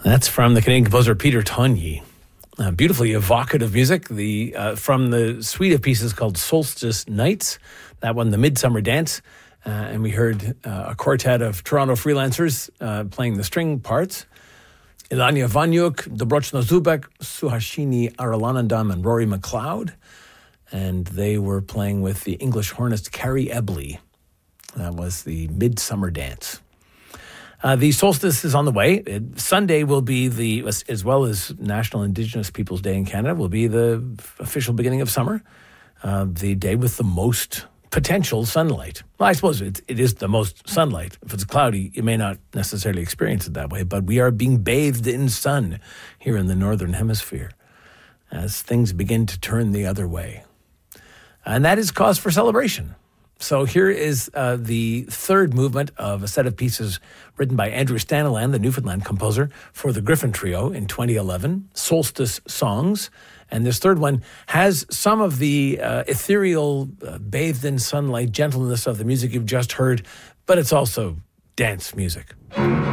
That's from the Canadian composer Peter Tonyi. Beautifully evocative music from the suite of pieces called Solstice Nights, that one, The Midsummer Dance. And we heard a quartet of Toronto freelancers playing the string parts. Ilania Vanyuk, Dobrochno Zubek, Suhashini Aralanandam, and Rory McLeod. And they were playing with the English hornist Carrie Ebley. That was the Midsummer Dance. The solstice is on the way. Sunday will be as well as National Indigenous Peoples Day in Canada, will be the official beginning of summer. The day with the most potential sunlight. Well, I suppose it is the most sunlight. If it's cloudy, you may not necessarily experience it that way, but we are being bathed in sun here in the Northern Hemisphere as things begin to turn the other way. And that is cause for celebration. So here is the third movement of a set of pieces written by Andrew Staniland, the Newfoundland composer, for the Griffin Trio in 2011, Solstice Songs. And this third one has some of the ethereal, bathed in sunlight gentleness of the music you've just heard, but it's also dance music.